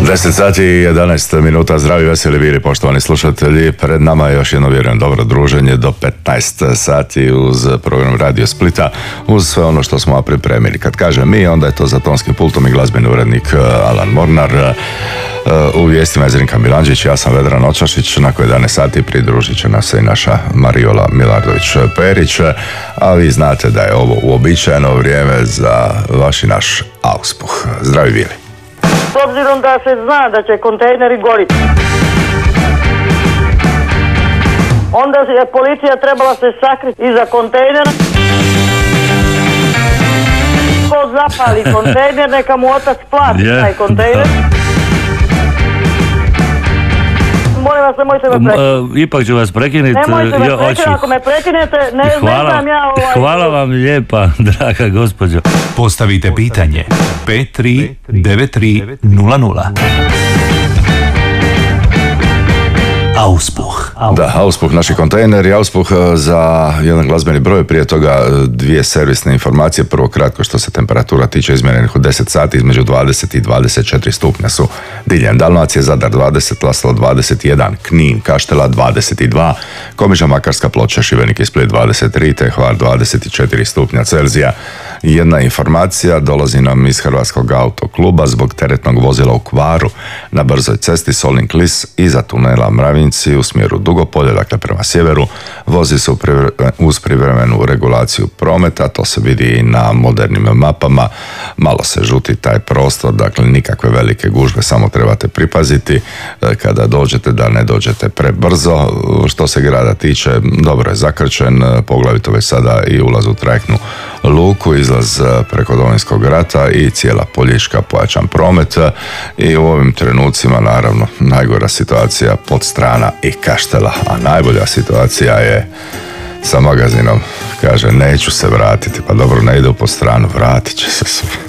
10 sati i 11 minuta, zdravi, veseli bili, poštovani slušatelji. Pred nama je još jedno, vjerujem, dobro druženje do 15 sati uz program Radio Splita, uz sve ono što smo pripremili. Kad kažem mi, onda je to za tonskim pultom i glazbeni urednik Alan Mornar. U vijestima je Zrinka Milanđić, ja sam Vedran Očašić. Nakon 11 sati pridružit će nas i naša Mariola Milardović-Perić, a vi znate da je ovo uobičajeno vrijeme za vaš i naš auspuh. Zdravi bili. S obzirom da se zna da će kontejneri goriti, onda je policija trebala se sakriti iza kontejnera. Ko zapali kontejner, neka mu otac plati taj kontejner. Molim vas, nemojte me prekinuti. Ipak ću vas prekinuti. Nemojte me prekinuti, ako me prekinete, ne znam ja Hvala vam lijepa, draga gospođo. Postavite pitanje 539300. Auspuh. Da, auspuh, naši kontejneri, auspuh za jedan glazbeni broj, prije toga dvije servisne informacije. Prvo kratko što se temperatura tiče, izmjerenih u 10 sati, između 20 i 24 stupnja su diljem Dalmacije, Zadar 20, Laslo 21, Knin, Kaštela 22, Komiža, Makarska, Ploče, Šibenik i Split 23, te Hvar 24 stupnja Celzija. Jedna informacija dolazi nam iz Hrvatskog autokluba zbog teretnog vozila u kvaru na brzoj cesti Solin-Klis iza tunela Mravinci u smjeru Dugopolje, dakle prema sjeveru. Vozi se uz privremenu regulaciju prometa, to se vidi i na modernim mapama. Malo se žuti taj prostor, dakle nikakve velike gužve, samo trebate pripaziti kada dođete da ne dođete prebrzo. Što se grada tiče, dobro je zakrčen, poglavito već sada i ulaz u trajektnu luku, izlaz preko Domovinskog rata i cijela Poljiška, pojačan promet. I u ovim trenucima, naravno, najgora situacija Podstrana i Kaštela, a najbolja situacija je sa magazinom. Kaže, neću se vratiti. Pa dobro, ne ide u Podstranu, vratit će se.